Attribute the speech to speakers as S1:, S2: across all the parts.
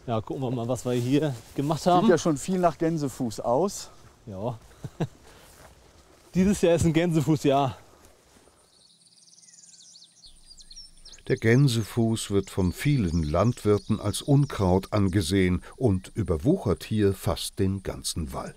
S1: Ja, gucken wir mal, was wir hier gemacht haben.
S2: Sieht ja schon viel nach Gänsefuß aus.
S1: Ja. Dieses Jahr ist ein Gänsefußjahr.
S3: Der Gänsefuß wird von vielen Landwirten als Unkraut angesehen und überwuchert hier fast den ganzen Wall.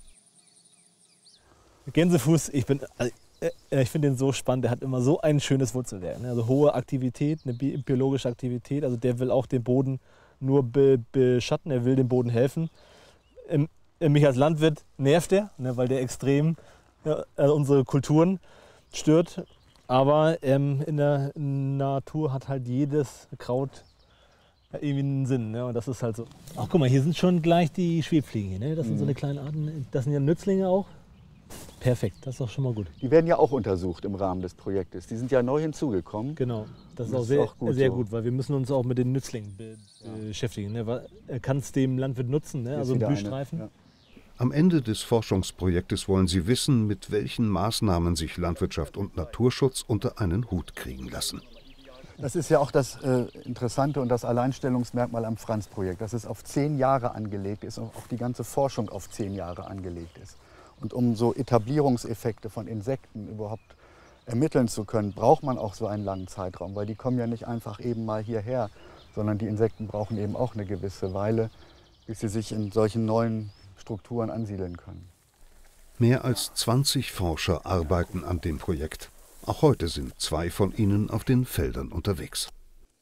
S1: Gänsefuß, ich finde den so spannend. Der hat immer so ein schönes Wurzelwerk. Also hohe Aktivität, eine biologische Aktivität. Also der will auch den Boden nur beschatten, er will dem Boden helfen. Mich als Landwirt nervt der, weil der extrem unsere Kulturen stört. Aber in der Natur hat halt jedes Kraut irgendwie einen Sinn. Ne? Und das ist halt so. Ach, guck mal, hier sind schon gleich die Schwebfliegen. Ne? Das sind so eine kleine Arten. Das sind ja Nützlinge auch. Perfekt, das ist doch schon mal gut.
S2: Die werden ja auch untersucht im Rahmen des Projektes. Die sind ja neu hinzugekommen.
S1: Genau, das ist auch sehr gut, weil wir müssen uns auch mit den Nützlingen beschäftigen. Ne? Er kann es dem Landwirt nutzen, ne? Also Blühstreifen.
S2: Ja.
S3: Am Ende des Forschungsprojektes wollen sie wissen, mit welchen Maßnahmen sich Landwirtschaft und Naturschutz unter einen Hut kriegen lassen.
S2: Das ist ja auch das Interessante und das Alleinstellungsmerkmal am Franz-Projekt, dass es auf 10 Jahre angelegt ist und auch die ganze Forschung auf 10 Jahre angelegt ist. Und um so Etablierungseffekte von Insekten überhaupt ermitteln zu können, braucht man auch so einen langen Zeitraum, weil die kommen ja nicht einfach eben mal hierher, sondern die Insekten brauchen eben auch eine gewisse Weile, bis sie sich in solchen neuen Strukturen ansiedeln können.
S3: Mehr als 20 Forscher arbeiten an dem Projekt. Auch heute sind 2 von ihnen auf den Feldern unterwegs.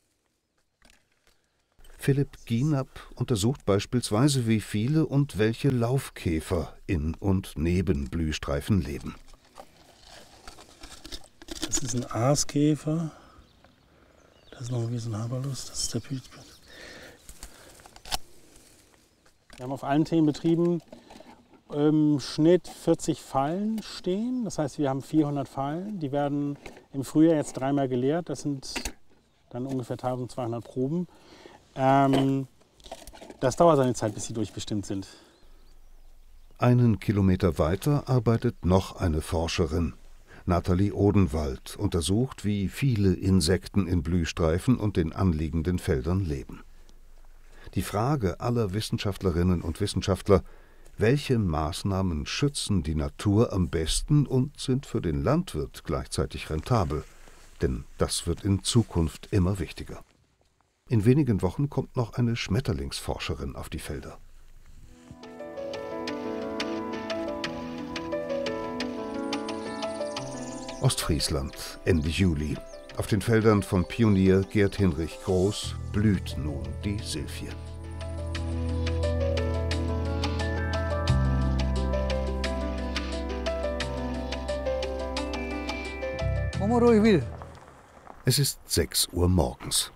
S3: Philipp Gienab untersucht beispielsweise, wie viele und welche Laufkäfer in und neben Blühstreifen leben.
S4: Das ist ein Aaskäfer. Das ist noch ein bisschen Haberlus. Das ist der Pilzblatt. Wir haben auf allen Themenbetrieben im Schnitt 40 Fallen stehen. Das heißt, wir haben 400 Fallen. Die werden im Frühjahr jetzt 3-mal geleert. Das sind dann ungefähr 1200 Proben. Das dauert seine Zeit, bis sie durchbestimmt sind.
S3: Einen Kilometer weiter arbeitet noch eine Forscherin. Nathalie Odenwald untersucht, wie viele Insekten in Blühstreifen und den anliegenden Feldern leben. Die Frage aller Wissenschaftlerinnen und Wissenschaftler: Welche Maßnahmen schützen die Natur am besten und sind für den Landwirt gleichzeitig rentabel? Denn das wird in Zukunft immer wichtiger. In wenigen Wochen kommt noch eine Schmetterlingsforscherin auf die Felder. Ostfriesland, Ende Juli. Auf den Feldern von Pionier Gerd Hinrich Groß blüht nun die Silphie. Es ist 6 Uhr morgens.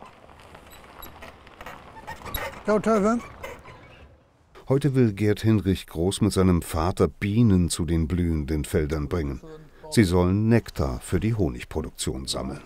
S3: Heute will Gerd Hinrich Groß mit seinem Vater Bienen zu den blühenden Feldern bringen. Sie sollen Nektar für die Honigproduktion sammeln.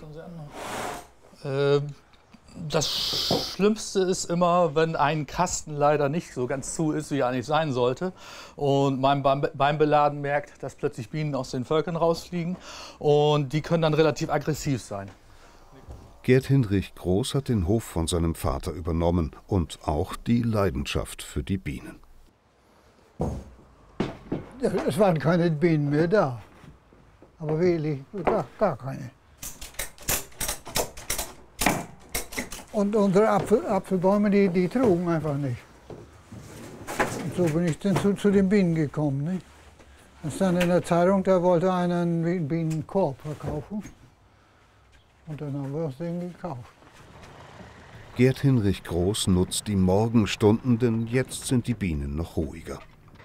S5: Das Schlimmste ist immer, wenn ein Kasten leider nicht so ganz zu ist, wie er eigentlich sein sollte. Und man beim Beladen merkt, dass plötzlich Bienen aus den Völkern rausfliegen. Und die können dann relativ aggressiv sein.
S3: Gerd Hinrich Groß hat den Hof von seinem Vater übernommen und auch die Leidenschaft für die Bienen.
S6: Es waren keine Bienen mehr da, aber wirklich gar keine. Und unsere Apfelbäume, die trugen einfach nicht. Und so bin ich dann zu den Bienen gekommen. Nicht? Und dann in der Zeitung, da wollte einer einen Bienenkorb verkaufen. Und dann haben wir das Ding gekauft.
S3: Gerd Hinrich Groß nutzt die Morgenstunden, denn jetzt sind die Bienen noch ruhiger.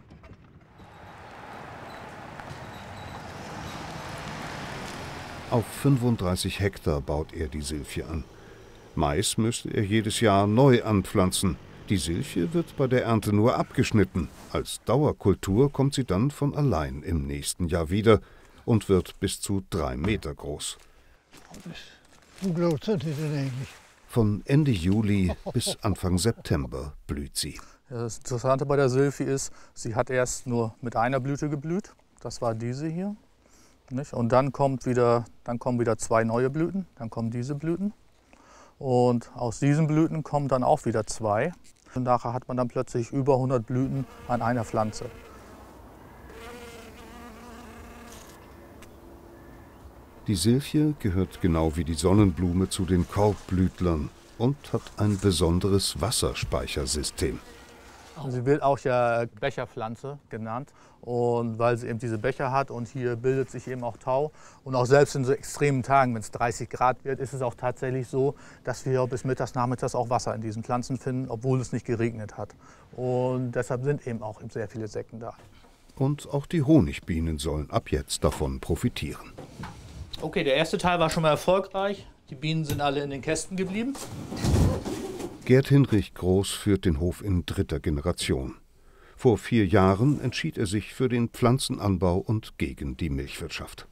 S3: Auf 35 Hektar baut er die Silphie an. Mais müsste er jedes Jahr neu anpflanzen. Die Silphie wird bei der Ernte nur abgeschnitten. Als Dauerkultur kommt sie dann von allein im nächsten Jahr wieder und wird bis zu 3 Meter groß.
S6: Wie groß sind die denn eigentlich?
S3: Von Ende Juli bis Anfang September blüht sie.
S5: Das Interessante bei der Silphie ist, sie hat erst nur mit einer Blüte geblüht. Das war diese hier. Nicht? Und dann kommen wieder 2 neue Blüten. Dann kommen diese Blüten. Und aus diesen Blüten kommen dann auch wieder 2. Und nachher hat man dann plötzlich über 100 Blüten an einer Pflanze.
S3: Die Silphie gehört genau wie die Sonnenblume zu den Korbblütlern und hat ein besonderes Wasserspeichersystem.
S5: Sie wird auch ja Becherpflanze genannt. Und weil sie eben diese Becher hat und hier bildet sich eben auch Tau. Und auch selbst in so extremen Tagen, wenn es 30 Grad wird, ist es auch tatsächlich so, dass wir bis mittags, nachmittags auch Wasser in diesen Pflanzen finden, obwohl es nicht geregnet hat. Und deshalb sind eben auch sehr viele Insekten da.
S3: Und auch die Honigbienen sollen ab jetzt davon profitieren.
S5: Okay, der erste Teil war schon mal erfolgreich. Die Bienen sind alle in den Kästen geblieben.
S3: Gerd Hinrich Groß führt den Hof in 3. Generation. Vor 4 Jahren entschied er sich für den Pflanzenanbau und gegen die Milchwirtschaft.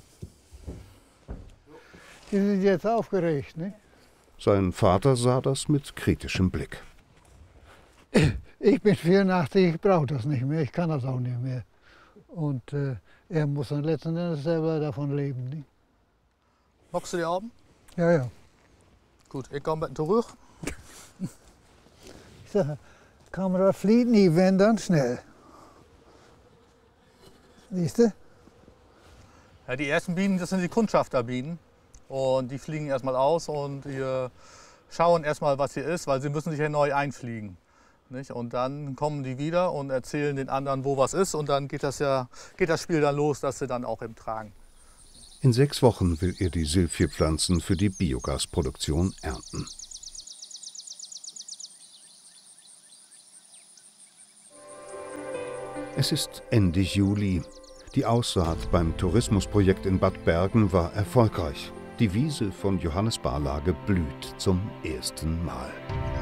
S6: Die sind jetzt aufgeregt, ne?
S3: Sein Vater sah das mit kritischem Blick.
S6: Ich bin 84, ich brauche das nicht mehr, ich kann das auch nicht mehr. Und er muss dann letzten Endes selber davon leben. Ne?
S5: Magst du die Augen?
S6: Ja, ja.
S5: Gut, ich komme mit zurück.
S6: Ich sage, Kamera fliegt nie, wenn dann schnell. Siehst du?
S5: Ja, die ersten Bienen, das sind die Kundschafterbienen. Und die fliegen erstmal aus und wir schauen erstmal, was hier ist, weil sie müssen sich ja neu einfliegen. Nicht? Und dann kommen die wieder und erzählen den anderen, wo was ist. Und dann geht das Spiel dann los, dass sie dann auch eben tragen.
S3: In 6 Wochen will er die Silphie-Pflanzen für die Biogasproduktion ernten. Es ist Ende Juli. Die Aussaat beim Tourismusprojekt in Bad Bergen war erfolgreich. Die Wiese von Johannes Barlage blüht zum ersten Mal.